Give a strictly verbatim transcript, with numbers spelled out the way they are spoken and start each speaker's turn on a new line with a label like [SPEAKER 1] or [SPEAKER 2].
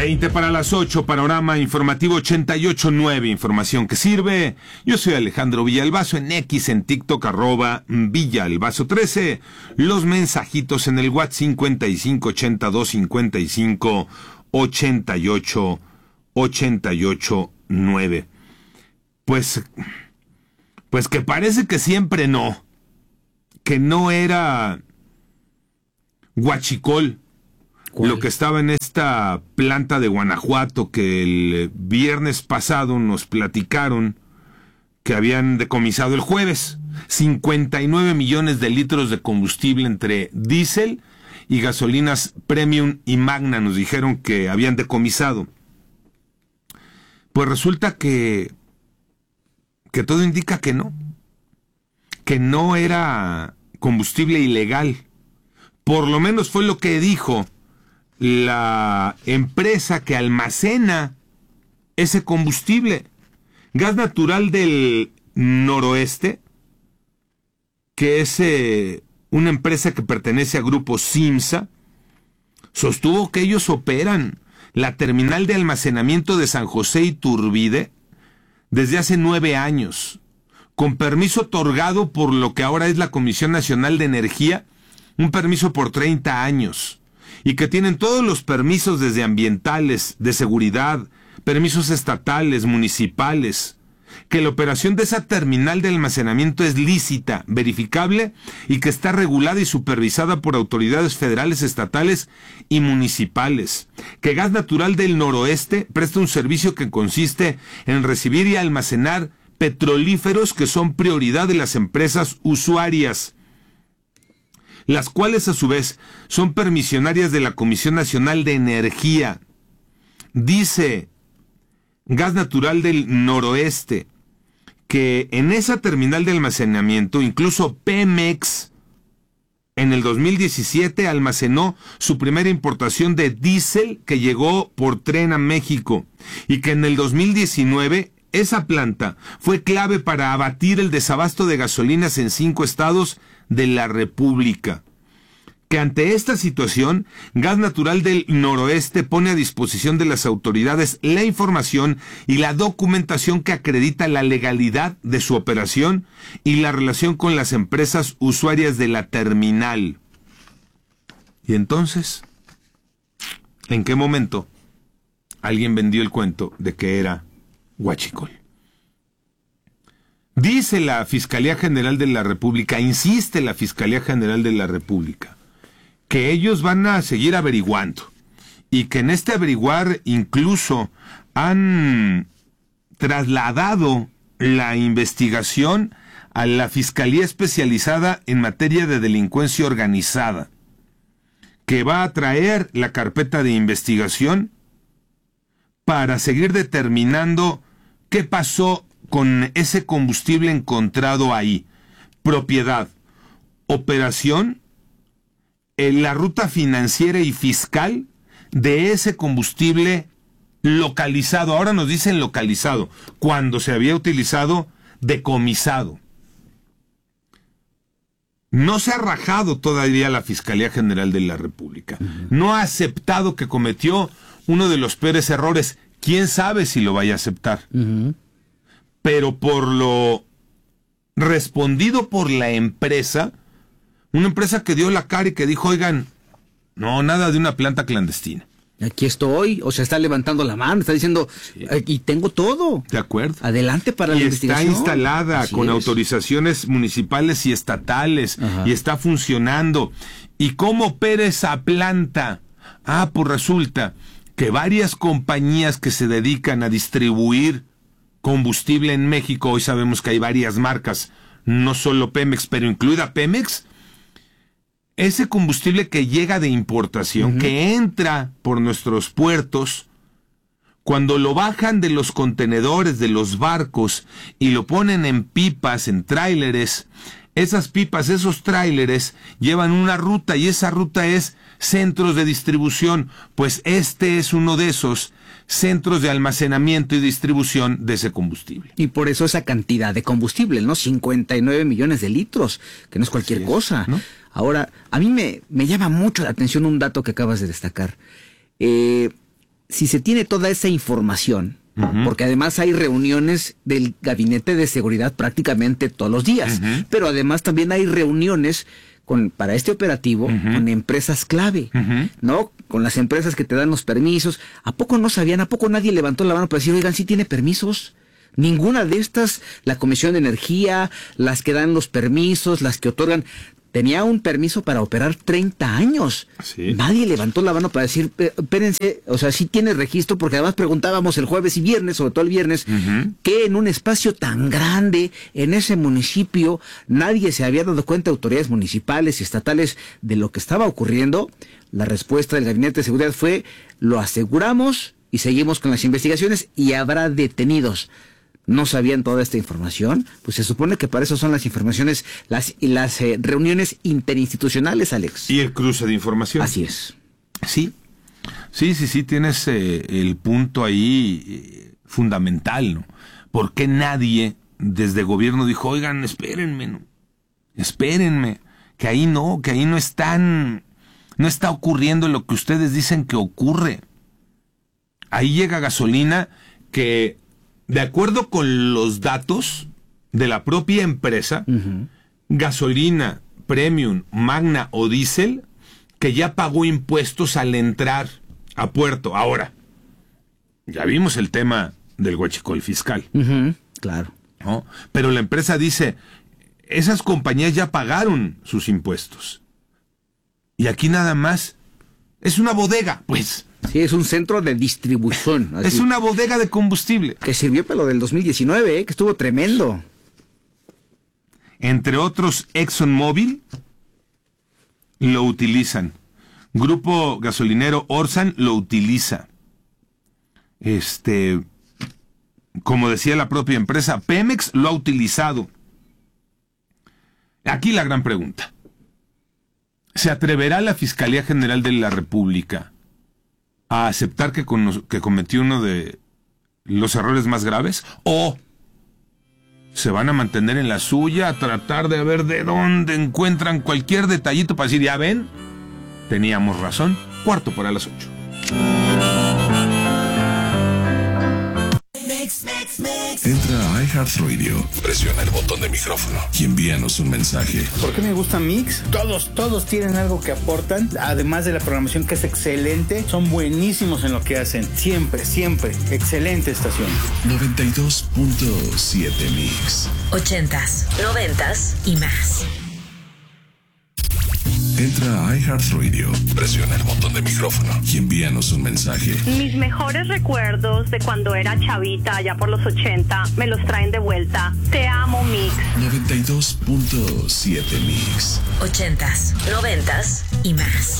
[SPEAKER 1] veinte para las ocho, panorama informativo ochenta y ocho punto nueve, información que sirve. Yo soy Alejandro Villalbazo, en X, en TikTok, arroba Villalbazo trece. Los mensajitos en el WhatsApp cincuenta y cinco ochenta y dos cincuenta y cinco ochenta y ocho ochenta y ocho nueve. Pues, pues que parece que siempre no. Que no era huachicol. ¿Cuál? Lo que estaba en esta planta de Guanajuato que el viernes pasado nos platicaron que habían decomisado el jueves. cincuenta y nueve millones de litros de combustible entre diésel y gasolinas Premium y Magna nos dijeron que habían decomisado. Pues resulta que, que todo indica que no. Que no era combustible ilegal. Por lo menos fue lo que dijo la empresa que almacena ese combustible. Gas Natural del Noroeste, que es eh, una empresa que pertenece a Grupo Simsa, sostuvo que ellos operan la terminal de almacenamiento de San José Iturbide desde hace nueve años, con permiso otorgado por lo que ahora es la Comisión Nacional de Energía, un permiso por treinta años. Y que tienen todos los permisos desde ambientales, de seguridad, permisos estatales, municipales, que la operación de esa terminal de almacenamiento es lícita, verificable y que está regulada y supervisada por autoridades federales, estatales y municipales, que Gas Natural del Noroeste presta un servicio que consiste en recibir y almacenar petrolíferos que son prioridad de las empresas usuarias, las cuales a su vez son permisionarias de la Comisión Nacional de Energía. Dice Gas Natural del Noroeste que en esa terminal de almacenamiento, incluso Pemex, en el dos mil diecisiete almacenó su primera importación de diésel que llegó por tren a México, y que en el dos mil diecinueve esa planta fue clave para abatir el desabasto de gasolinas en cinco estados de la República. Que ante esta situación, Gas Natural del Noroeste pone a disposición de las autoridades la información y la documentación que acredita la legalidad de su operación y la relación con las empresas usuarias de la terminal. ¿Y entonces? ¿En qué momento alguien vendió el cuento de que era huachicol? Dice la Fiscalía General de la República, insiste la Fiscalía General de la República, que ellos van a seguir averiguando y que en este averiguar incluso han trasladado la investigación a la Fiscalía Especializada en Materia de Delincuencia Organizada, que va a traer la carpeta de investigación para seguir determinando qué pasó con ese combustible encontrado ahí, propiedad, operación, en la ruta financiera y fiscal de ese combustible localizado. Ahora nos dicen localizado, cuando se había utilizado decomisado. No se ha rajado todavía la Fiscalía General de la República. Uh-huh. No ha aceptado que cometió uno de los peores errores. ¿Quién sabe si lo vaya a aceptar? Uh-huh. Pero por lo respondido por la empresa, una empresa que dio la cara y que dijo, oigan, no, nada de una planta clandestina.
[SPEAKER 2] Aquí estoy, o sea, está levantando la mano, está diciendo, sí, y tengo todo.
[SPEAKER 1] De acuerdo.
[SPEAKER 2] Adelante para y la investigación.
[SPEAKER 1] Está instalada Así con es. autorizaciones municipales y estatales. Ajá. Y está funcionando. ¿Y cómo opera esa planta? Ah, pues resulta que varias compañías que se dedican a distribuir combustible en México, hoy sabemos que hay varias marcas, no solo Pemex, pero incluida Pemex, ese combustible que llega de importación, uh-huh, que entra por nuestros puertos, cuando lo bajan de los contenedores, de los barcos, y lo ponen en pipas, en tráileres, esas pipas, esos tráileres, llevan una ruta, y esa ruta es centros de distribución, pues este es uno de esos centros de almacenamiento y distribución de ese combustible.
[SPEAKER 2] Y por eso esa cantidad de combustible, ¿no? cincuenta y nueve millones de litros, que no es cualquier sí, cosa, ¿no? Ahora, a mí me, me llama mucho la atención un dato que acabas de destacar. Eh, si se tiene toda esa información, uh-huh. porque además hay reuniones del Gabinete de Seguridad prácticamente todos los días, uh-huh. pero además también hay reuniones con, para este operativo uh-huh. con empresas clave, uh-huh. ¿no? Con las empresas que te dan los permisos. ¿A poco no sabían? ¿A poco nadie levantó la mano para decir, oigan, sí tiene permisos? Ninguna de estas, la Comisión de Energía, las que dan los permisos, las que otorgan, tenía un permiso para operar treinta años. ¿Sí? Nadie levantó la mano para decir, espérense, o sea, sí tiene registro, porque además preguntábamos el jueves y viernes, sobre todo el viernes, uh-huh. que en un espacio tan grande, en ese municipio, nadie se había dado cuenta, autoridades municipales y estatales, de lo que estaba ocurriendo. La respuesta del Gabinete de Seguridad fue, lo aseguramos y seguimos con las investigaciones y habrá detenidos. ¿No sabían toda esta información? Pues se supone que para eso son las informaciones, las, las eh, reuniones interinstitucionales, Alex.
[SPEAKER 1] Y el cruce de información.
[SPEAKER 2] Así es.
[SPEAKER 1] Sí, sí, sí, sí, tienes eh, el punto ahí eh, fundamental, ¿no? ¿Por qué nadie desde gobierno dijo, oigan, espérenme, ¿no? Espérenme, que ahí no, que ahí no están, no está ocurriendo lo que ustedes dicen que ocurre? Ahí llega gasolina que, de acuerdo con los datos de la propia empresa, uh-huh. gasolina, premium, magna o diésel, que ya pagó impuestos al entrar a puerto. Ahora, ya vimos el tema del huachicol fiscal.
[SPEAKER 2] Uh-huh. Claro.
[SPEAKER 1] ¿No? Pero la empresa dice, esas compañías ya pagaron sus impuestos. Y aquí nada más es una bodega, pues.
[SPEAKER 2] Sí, es un centro de distribución.
[SPEAKER 1] Así. Es una bodega de combustible.
[SPEAKER 2] Que sirvió para lo del dos mil diecinueve, ¿eh? Que estuvo tremendo.
[SPEAKER 1] Entre otros, ExxonMobil lo utilizan. Grupo gasolinero Orsan lo utiliza. Este, como decía la propia empresa, Pemex lo ha utilizado. Aquí la gran pregunta. ¿Se atreverá la Fiscalía General de la República a aceptar que, con, que cometió uno de los errores más graves? ¿O se van a mantener en la suya, a tratar de ver de dónde encuentran cualquier detallito para decir, ya ven, teníamos razón? Cuarto para las ocho.
[SPEAKER 3] Entra a iHeartRadio, presiona el botón de micrófono y envíanos un mensaje.
[SPEAKER 4] ¿Por qué me gusta Mix? Todos, todos tienen algo que aportan, además de la programación que es excelente, son buenísimos en lo que hacen. Siempre, siempre, excelente estación.
[SPEAKER 3] noventa y dos punto siete Mix.
[SPEAKER 5] Ochentas, noventas y más.
[SPEAKER 3] Entra a iHeartRadio, presiona el botón de micrófono y envíanos un mensaje.
[SPEAKER 6] Mis mejores recuerdos de cuando era chavita, allá por los ochenta, me los traen de vuelta. Te amo, Mix.
[SPEAKER 3] noventa y dos punto siete Mix.
[SPEAKER 5] Ochentas, noventas y más.